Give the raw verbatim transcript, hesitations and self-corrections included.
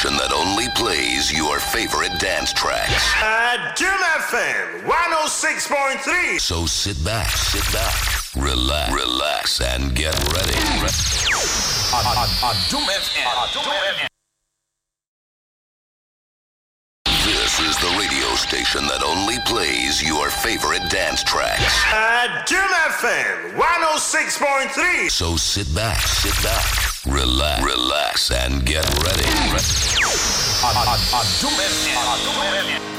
station that only plays your favorite dance tracks. Uh, Doom F M one oh six point three. So sit back, sit back, relax, relax, and get ready. Doom F M. This is the radio station that only plays your favorite dance tracks. Uh, Doom F M one oh six point three. So sit back, sit back, relax, relax, and get ready. Doom F M.